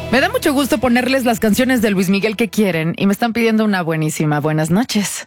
Me da mucho gusto ponerles las canciones de Luis Miguel que quieren y me están pidiendo una buenísima. Buenas noches.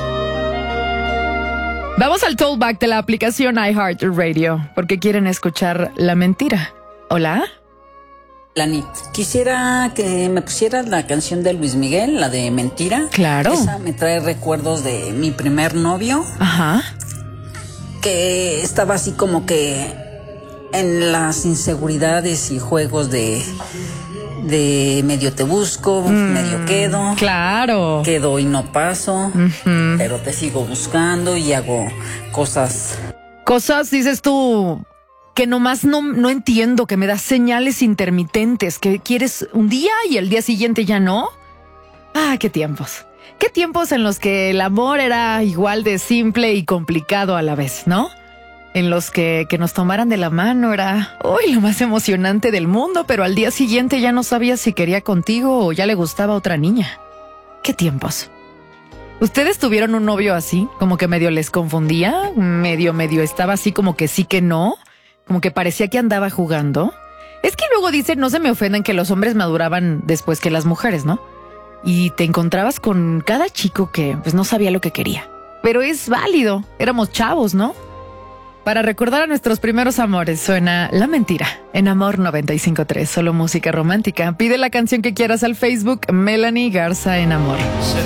Vamos al tollback de la aplicación iHeartRadio porque quieren escuchar La Mentira. ¿Hola? Lanit, quisiera que me pusieras la canción de Luis Miguel, la de Mentira. Claro. Esa me trae recuerdos de mi primer novio. Ajá. Que estaba así como que en las inseguridades y juegos de medio te busco, medio quedo. Claro. Quedo y no paso, pero te sigo buscando y hago cosas. Cosas, dices tú, que nomás no entiendo, que me das señales intermitentes, que quieres un día y el día siguiente ya no. Ah, qué tiempos. Qué tiempos en los que el amor era igual de simple y complicado a la vez, ¿no? En los que nos tomaran de la mano era, lo más emocionante del mundo, pero al día siguiente ya no sabías si quería contigo o ya le gustaba a otra niña. ¿Qué tiempos? ¿Ustedes tuvieron un novio así? Como que medio les confundía, medio estaba así como que sí que no, como que parecía que andaba jugando. Es que luego dicen, no se me ofendan, que los hombres maduraban después que las mujeres, ¿no? Y te encontrabas con cada chico que pues no sabía lo que quería. Pero es válido, éramos chavos, ¿no? Para recordar a nuestros primeros amores suena La Mentira en Amor 95.3, solo música romántica. Pide la canción que quieras al Facebook, Melanie Garza en Amor.